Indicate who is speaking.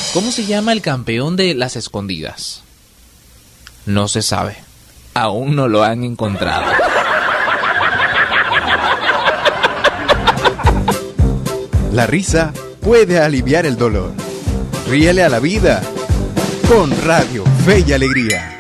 Speaker 1: ¿Cómo se llama el campeón de las escondidas? No se sabe. Aún no lo han encontrado.
Speaker 2: La risa puede aliviar el dolor. Ríele a la vida con Radio Fe y Alegría.